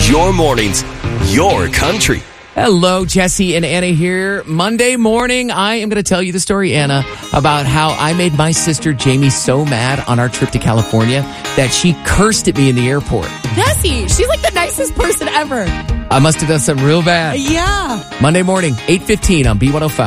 Your mornings, your country. Hello, Jesse and Anna here. Monday morning, I am going to tell you the story, Anna, about how I made my sister Jamie so mad on our trip to California that she cursed at me in the airport. Jesse, she's like the nicest person ever. I must have done something real bad. Yeah. Monday morning, 8:15 on B105.